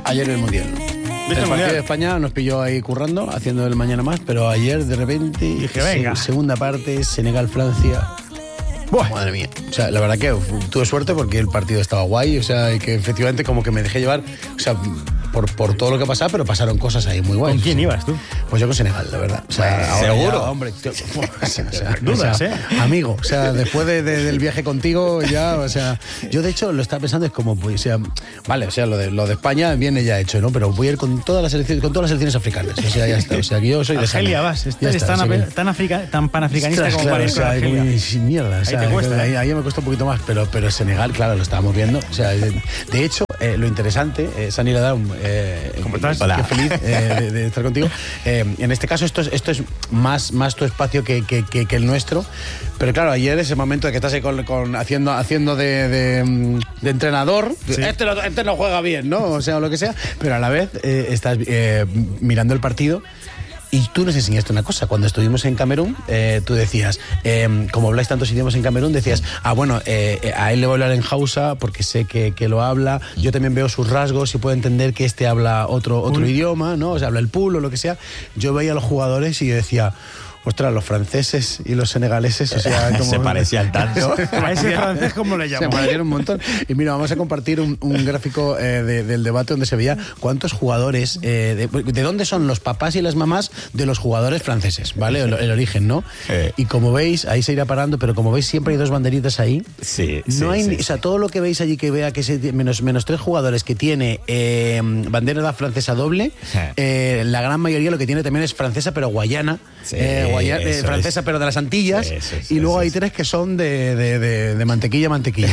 Ayer el Mundial. El partido de España nos pilló ahí currando, haciendo el mañana más, pero ayer de repente, dije, venga. Segunda parte, Senegal-Francia. Buah, madre mía. O sea, la verdad que tuve suerte porque el partido estaba guay, o sea, y que efectivamente como que me dejé llevar, o sea, por todo lo que pasaba, pero pasaron cosas ahí muy guays. ¿Con quién ibas tú? Pues yo con Senegal, la verdad. O sea, ¿seguro? Ya, hombre, dudas, amigo, o sea, después del viaje contigo ya, o sea, yo de hecho lo estaba pensando, es como, pues, o sea, vale, o sea, lo de España viene ya hecho, ¿no? Pero voy a ir con todas las selecciones africanas, o sea, ya está, o sea, que yo soy de Argelia vas, eres tan panafricanista como parece Argelia. Mierda, o sea, ahí te cuesta, ahí me cuesta un poquito más, pero Senegal, claro, lo estábamos viendo, o sea, de hecho, lo interesante, Sani Ladam, ¿cómo estás? Hola. Qué feliz de estar contigo. En este caso esto es más tu espacio que el nuestro, pero claro, ayer ese momento de que estás ahí haciendo de entrenador, sí. Este no juega bien, ¿no? O sea, o lo que sea, pero a la vez estás mirando el partido. Y tú nos enseñaste una cosa, cuando estuvimos en Camerún, tú decías, como habláis tantos idiomas en Camerún, decías, bueno, a él le voy a hablar en Hausa porque sé que lo habla, yo también veo sus rasgos y puedo entender que este habla otro idioma, ¿no? O sea, habla el pool o lo que sea. Yo veía a los jugadores y yo decía, ostras, los franceses y los senegaleses, o sea, como se parecían tanto. A ese francés, ¿cómo le llaman? Se parecían un montón. Y mira, vamos a compartir un gráfico del debate donde se veía cuántos jugadores, de dónde son los papás y las mamás de los jugadores franceses, ¿vale? El origen, ¿no? Y como veis, ahí se irá parando, pero como veis, siempre hay dos banderitas ahí. Sí. No hay, o sea, todo lo que veis allí que vea que es menos 3 jugadores que tiene bandera francesa doble, la gran mayoría lo que tiene también es francesa, pero guayana. Sí. Francesa, pero de las Antillas, y luego hay 3 que son de mantequilla.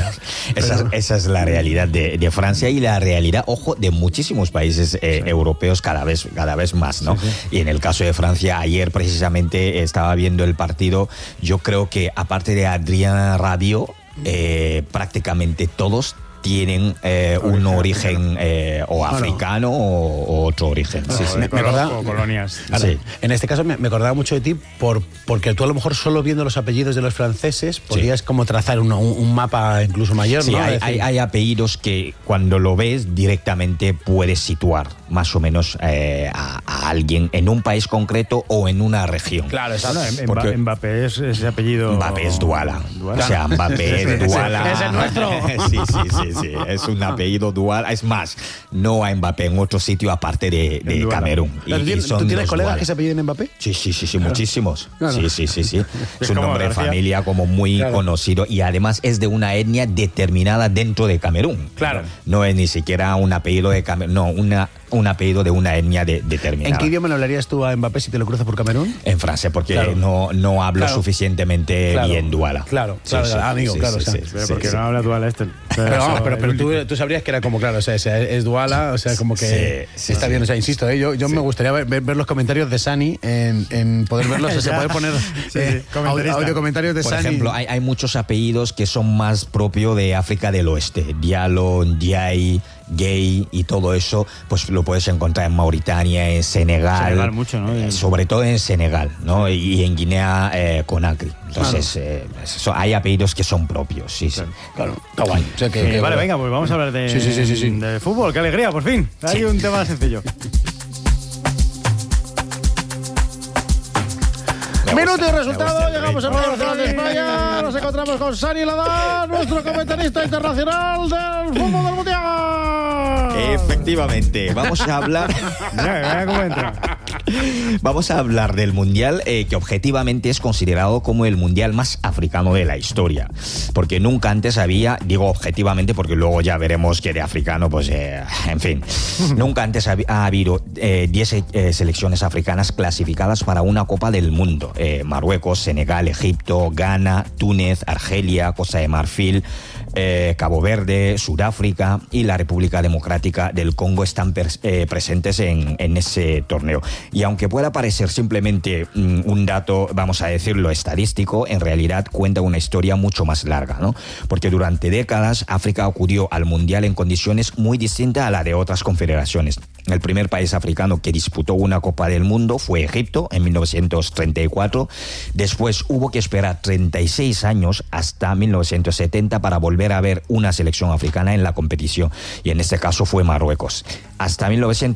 Esa es la realidad de Francia y la realidad, ojo, de muchísimos países europeos cada vez más, ¿no? Sí. Y en el caso de Francia, ayer precisamente estaba viendo el partido, yo creo que aparte de Adrien Rabiot, prácticamente todos tienen un origen o africano o otro origen. Sí. Me acordaba, o colonias. Sí. En este caso me acordaba mucho de ti porque tú a lo mejor solo viendo los apellidos de los franceses podías como trazar un mapa incluso mayor, sí, ¿no? Hay apellidos que cuando lo ves directamente puedes situar más o menos a alguien en un país concreto o en una región. Claro, exacto. Porque Mbappé es ese apellido. Mbappé es Douala. O sea, Mbappé es Douala. Ese es nuestro. Sí, es un apellido dual. Es más, no hay Mbappé en otro sitio aparte de Camerún. ¿Tú tienes colegas que se apelliden Mbappé? Sí, muchísimos. Claro. Sí. Es un nombre de García. Familia como muy conocido y además es de una etnia determinada dentro de Camerún. Claro. No es ni siquiera un apellido de Camerún, no, un apellido de una etnia determinada. ¿En qué idioma le hablarías tú a Mbappé si te lo cruzas por Camerún? En francés, porque no hablo suficientemente bien Douala. Claro, amigo, claro. Pero porque no habla Douala este. Pero tú sabrías que era como, claro, o sea, es Douala, o sea, como que está bien, o sea, insisto, yo me gustaría ver los comentarios de Sani, en poder verlos, o sea, poder poner audio comentarios de Por Sani. Por ejemplo, hay muchos apellidos que son más propios de África del Oeste, Diallo, Ndiaye, Gay y todo eso, pues lo puedes encontrar en Mauritania, en Senegal mucho, ¿no? Sobre todo en Senegal, ¿no? Y en Guinea Conakry. Entonces, hay apellidos que son propios, sí. Claro, está guay. O sea, vale, venga, pues vamos a hablar de fútbol. ¡Qué alegría, por fin! Hay un tema sencillo. Minuto y resultado, llegamos a la Nacional de España, nos encontramos con Sani Ladam, nuestro comentarista internacional del fútbol del Mundial. Efectivamente, vamos a hablar... Mira cómo entra. Vamos a hablar del Mundial que objetivamente es considerado como el Mundial más africano de la historia, porque nunca antes había, digo objetivamente porque luego ya veremos que de africano, pues en fin, nunca antes ha habido 10 selecciones africanas clasificadas para una Copa del Mundo. Marruecos, Senegal, Egipto, Ghana, Túnez, Argelia, Costa de Marfil, Cabo Verde, Sudáfrica y la República Democrática del Congo están presentes en ese torneo. Y aunque pueda parecer simplemente un dato, vamos a decirlo, estadístico, en realidad cuenta una historia mucho más larga, ¿no? Porque durante décadas África acudió al Mundial en condiciones muy distintas a la de otras confederaciones. El primer país africano que disputó una Copa del Mundo fue Egipto en 1934. Después hubo que esperar 36 años hasta 1970 para volver a ver una selección africana en la competición, y en este caso fue Marruecos. Hasta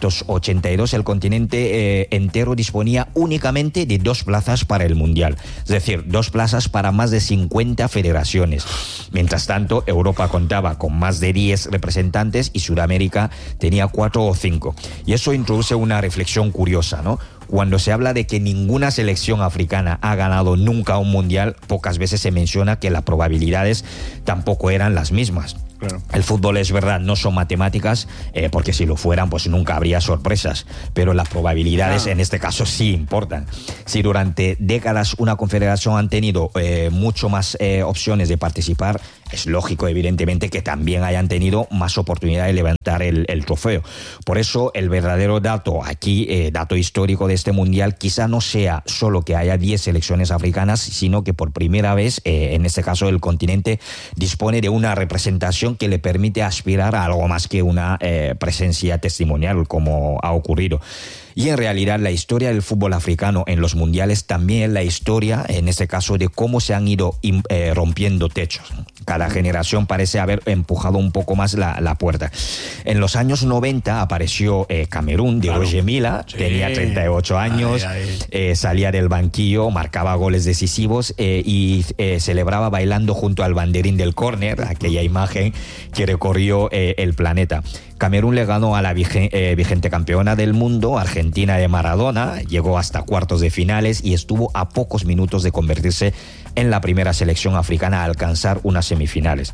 1982 el continente entero disponía únicamente de 2 plazas para el Mundial, es decir, 2 plazas para más de 50 federaciones. Mientras tanto, Europa contaba con más de 10 representantes y Sudamérica tenía 4 o 5. Y eso introduce una reflexión curiosa, ¿no? Cuando se habla de que ninguna selección africana ha ganado nunca un mundial, pocas veces se menciona que las probabilidades tampoco eran las mismas. Claro. El fútbol, es verdad, no son matemáticas, porque si lo fueran, pues nunca habría sorpresas, pero las probabilidades en este caso sí importan. Si durante décadas una confederación han tenido mucho más opciones de participar, es lógico, evidentemente, que también hayan tenido más oportunidad de levantar el trofeo. Por eso, el verdadero dato aquí, dato histórico de este mundial, quizá no sea solo que haya 10 selecciones africanas, sino que por primera vez, en este caso el continente, dispone de una representación que le permite aspirar a algo más que una presencia testimonial, como ha ocurrido. Y en realidad la historia del fútbol africano en los mundiales también es la historia, en este caso, de cómo se han ido rompiendo techos. Cada generación parece haber empujado un poco más la puerta. En los años 90 apareció Camerún, de Roger Mila, tenía 38 años, salía del banquillo, marcaba goles decisivos y celebraba bailando junto al banderín del córner, aquella imagen que recorrió el planeta. Camerún le ganó a la vigente campeona del mundo, Argentina de Maradona, llegó hasta cuartos de finales y estuvo a pocos minutos de convertirse en la primera selección africana a alcanzar unas semifinales.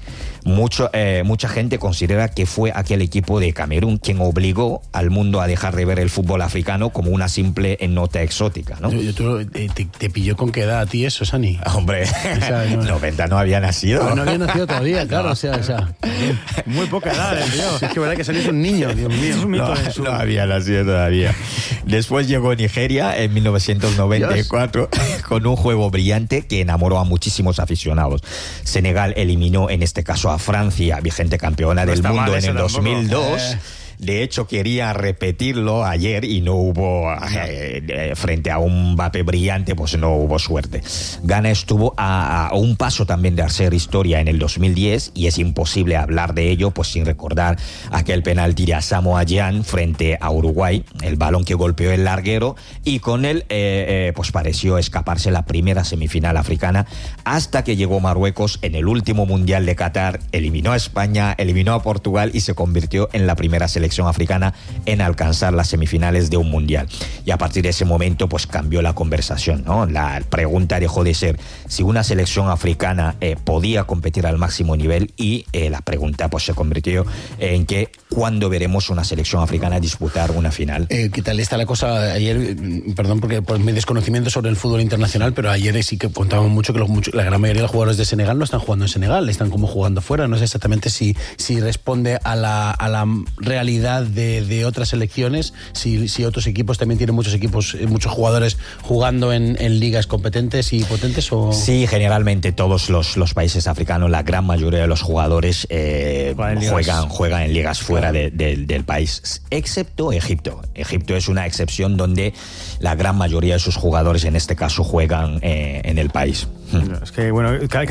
Mucha gente considera que fue aquel equipo de Camerún quien obligó al mundo a dejar de ver el fútbol africano como una simple nota exótica, ¿no? ¿Te pilló con qué edad a ti eso, Sani? Hombre, 90 no había nacido. No había nacido todavía, claro, o sea. Muy poca edad, tío. Es que verdad que Sani es un niño, Dios mío. Es un mito no había nacido todavía. Después llegó Nigeria en 1994 con un juego brillante que enamoró a muchísimos aficionados. Senegal eliminó en este caso a Francia, vigente campeona del mundo en el 2002. De hecho, quería repetirlo ayer y no hubo, frente a un Mbappé brillante, pues no hubo suerte. Ghana estuvo a un paso también de hacer historia en el 2010 y es imposible hablar de ello pues sin recordar aquel penalti de Asamoah Gyan frente a Uruguay, el balón que golpeó el larguero y con él pues pareció escaparse la primera semifinal africana hasta que llegó Marruecos en el último Mundial de Qatar, eliminó a España, eliminó a Portugal y se convirtió en la primera selección africana en alcanzar las semifinales de un mundial. Y a partir de ese momento pues cambió la conversación, ¿no? La pregunta dejó de ser si una selección africana podía competir al máximo nivel y la pregunta pues se convirtió en que ¿cuándo veremos una selección africana disputar una final? ¿Qué tal está la cosa? Ayer, perdón por mi desconocimiento sobre el fútbol internacional, pero ayer sí que contábamos mucho que la gran mayoría de los jugadores de Senegal no están jugando en Senegal, están como jugando fuera. No sé exactamente si responde a la realidad de otras selecciones, si otros equipos también tienen muchos jugadores jugando en ligas competentes y potentes o... Sí, generalmente todos los países africanos, la gran mayoría de los jugadores juegan en ligas fuera del país, excepto Egipto. Egipto es una excepción donde la gran mayoría de sus jugadores en este caso juegan en el país. Es que, bueno,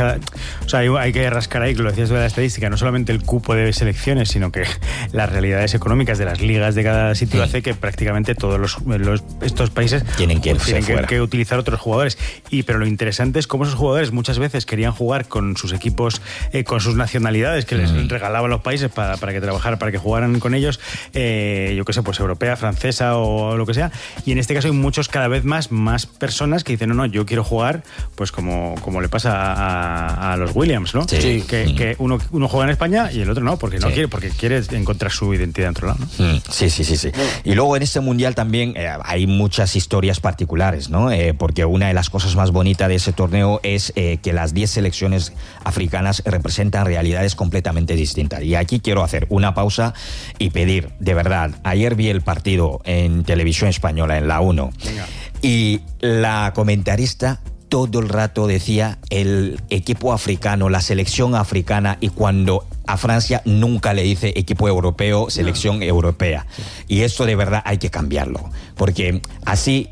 o sea, hay que rascar ahí, que lo decías de la estadística, no solamente el cupo de selecciones, sino que las realidades económicas de las ligas de cada sitio hace que prácticamente todos estos países tienen que utilizar otros jugadores. Pero lo interesante es cómo esos jugadores muchas veces querían jugar con sus equipos, con sus nacionalidades que les regalaban los países para que trabajaran, para que jugaran con ellos, yo qué sé, pues europea, francesa o lo que sea. Y en este caso hay muchos, cada vez más personas que dicen, no, yo quiero jugar pues como le pasa a los Williams, ¿no? Sí. Que uno juega en España y el otro no, porque no quiere, porque quiere encontrar su identidad en otro lado, ¿no? Sí. Y luego en este mundial también hay muchas historias particulares, ¿no? Porque una de las cosas más bonitas de ese torneo es que las 10 selecciones africanas representan realidades completamente distintas. Y aquí quiero hacer una pausa y pedir, de verdad, ayer vi el partido en televisión española, en la 1, y la comentarista todo el rato decía el equipo africano, la selección africana, y cuando a Francia nunca le dice equipo europeo, selección europea. Y esto de verdad hay que cambiarlo, porque así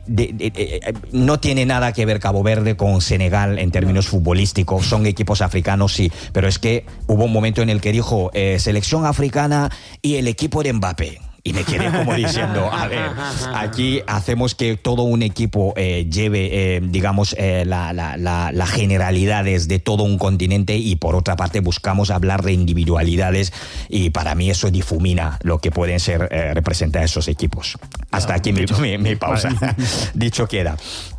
no tiene nada que ver Cabo Verde con Senegal en términos futbolísticos, son equipos africanos, sí, pero es que hubo un momento en el que dijo selección africana y el equipo de Mbappé. Y me quedé como diciendo, a ver, aquí hacemos que todo un equipo lleve, digamos, las generalidades de todo un continente, y por otra parte buscamos hablar de individualidades, y para mí eso difumina lo que pueden ser representar esos equipos. Hasta aquí mi pausa. Dicho queda.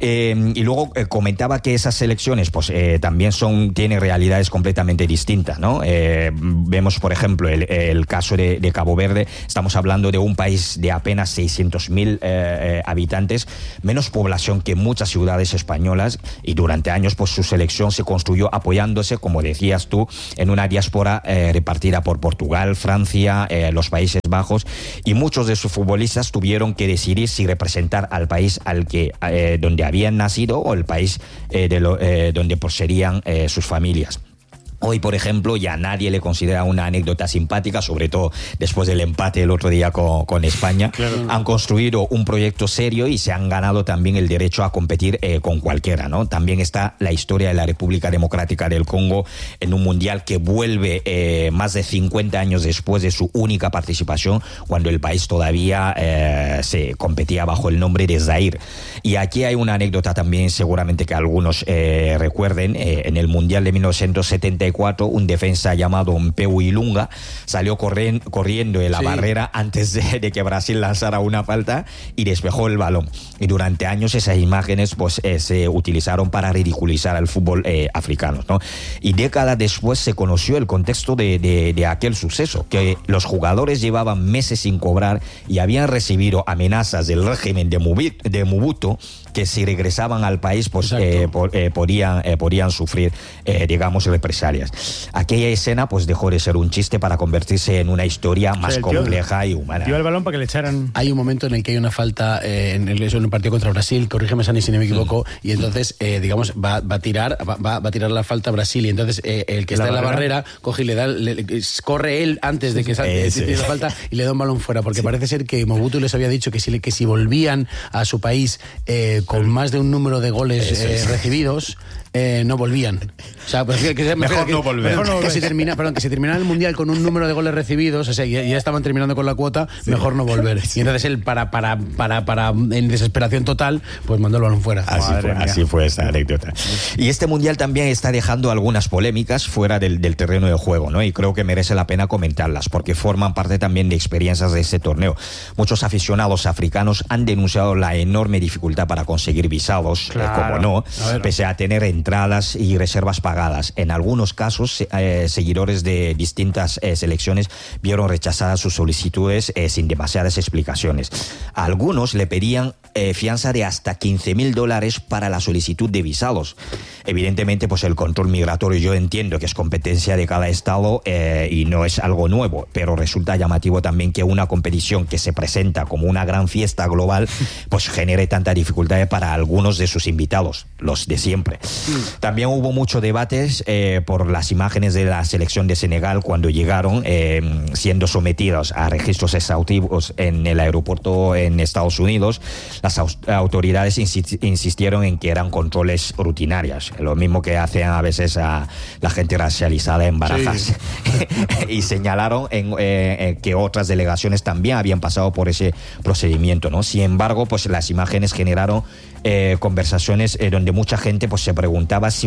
Y luego comentaba que esas selecciones pues también tienen realidades completamente distintas, ¿no? Vemos, por ejemplo, el caso de Cabo Verde. Estamos hablando de un país de apenas 600.000 habitantes, menos población que muchas ciudades españolas, y durante años pues su selección se construyó apoyándose, como decías tú, en una diáspora repartida por Portugal, Francia, los Países Bajos, y muchos de sus futbolistas tuvieron que decidir si representar al país donde habían nacido, o el país donde procedían sus familias. Hoy, por ejemplo, ya nadie le considera una anécdota simpática, sobre todo después del empate el otro día con España. Claro. Han construido un proyecto serio y se han ganado también el derecho a competir con cualquiera, ¿no? También está la historia de la República Democrática del Congo en un mundial que vuelve más de 50 años después de su única participación, cuando el país todavía se competía bajo el nombre de Zaire. Y aquí hay una anécdota también, seguramente que algunos recuerden. En el mundial de 1974, un defensa llamado Mpeu Ilunga salió corriendo de la barrera antes de que Brasil lanzara una falta y despejó el balón. Y durante años esas imágenes pues se utilizaron para ridiculizar al fútbol africano, ¿no? Y décadas después se conoció el contexto de aquel suceso, que los jugadores llevaban meses sin cobrar y habían recibido amenazas del régimen de Mobutu, que si regresaban al país pues podían sufrir digamos represalias. Aquella escena pues dejó de ser un chiste para convertirse en una historia más compleja y humana. Dio el balón para que le echaran. Hay un momento en el que hay una falta en un partido contra Brasil, corrígeme Sani si no me equivoco, y entonces digamos va a tirar la falta a Brasil, y entonces el que está en la barrera coge y corre él antes de que tire la falta y le da un balón fuera, porque parece ser que Mobutu les había dicho que si volvían a su país con más de un número de goles recibidos, no volvían. O sea, pues mejor no volver. Que se terminara el mundial con un número de goles recibidos, o sea, ya estaban terminando con la cuota, mejor no volver. Y entonces él, para en desesperación total, pues mandó el balón fuera. Así fue esta anécdota. Y este mundial también está dejando algunas polémicas fuera del terreno de juego, ¿no? Y creo que merece la pena comentarlas, porque forman parte también de experiencias de este torneo. Muchos aficionados africanos han denunciado la enorme dificultad para conseguir visados, como no, pese a tener entradas y reservas pagadas. En algunos casos, seguidores de distintas selecciones vieron rechazadas sus solicitudes sin demasiadas explicaciones. A algunos le pedían fianza de hasta $15,000 para la solicitud de visados. Evidentemente, pues el control migratorio, yo entiendo que es competencia de cada estado y no es algo nuevo, pero resulta llamativo también que una competición que se presenta como una gran fiesta global, pues genere tanta dificultad para algunos de sus invitados, los de siempre. También hubo mucho debates por las imágenes de la selección de Senegal cuando llegaron, siendo sometidos a registros exhaustivos en el aeropuerto en Estados Unidos. Las autoridades insistieron en que eran controles rutinarios, lo mismo que hacen a veces a la gente racializada en Barajas. Y señalaron que otras delegaciones también habían pasado por ese procedimiento, ¿no? Sin embargo, pues las imágenes generaron conversaciones donde mucha gente pues se preguntaba si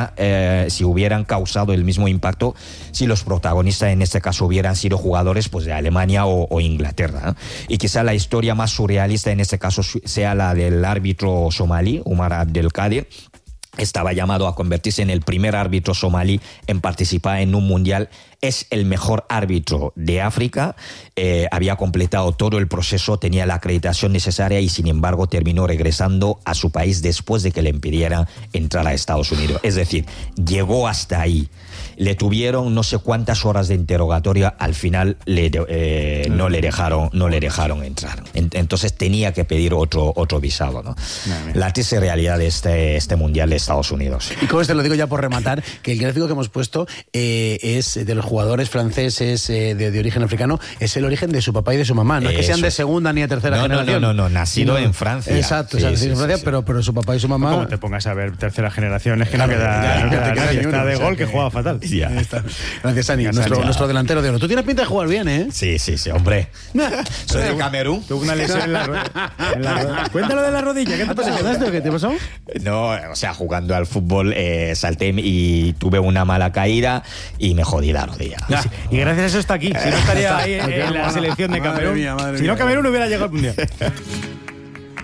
hubieran causado el mismo impacto si los protagonistas en este caso hubieran sido jugadores pues de Alemania o Inglaterra, ¿no? Y quizá la historia más surrealista en este caso sea la del árbitro somalí, Umar Abdelkadir. Estaba llamado a convertirse en el primer árbitro somalí en participar en un mundial. Es el mejor árbitro de África, había completado todo el proceso, tenía la acreditación necesaria y sin embargo terminó regresando a su país después de que le impidieran entrar a Estados Unidos. Es decir, llegó hasta ahí. Le tuvieron no sé cuántas horas de interrogatorio, al final no le dejaron entrar. Entonces tenía que pedir otro visado, ¿no? La triste realidad de este Mundial de Estados Unidos. Y como te lo digo ya por rematar, que el gráfico que hemos puesto es de los jugadores franceses de origen africano, es el origen de su papá y de su mamá. No es que sean de segunda ni de tercera generación. No, nacido en Francia. Exacto, nacido en Francia, pero su papá y su mamá... Como te pongas a ver tercera generación, es que no queda nadie. Está de gol que juega fatal. Gracias, Ani, nuestro delantero de oro. Tú tienes pinta de jugar bien, ¿eh? Sí, hombre. Soy de Camerún. Tuve una lesión en la rodilla. Cuéntalo de la rodilla, ¿qué te pasó? ¿Qué te pasó? No, o sea, jugando al fútbol salté y tuve una mala caída y me jodí la rodilla. Y gracias a eso está aquí. Si no estaría ahí en la selección de Camerún. Madre Si no, mía. Camerún no hubiera llegado al Mundial.